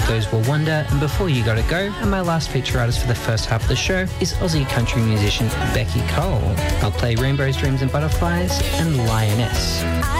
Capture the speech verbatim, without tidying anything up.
those were Wonder and Before You Gotta Go, and my last feature artist for the first half of the show is Aussie country musician Becky Cole. I'll play Rainbows, Dreams and Butterflies and Lioness.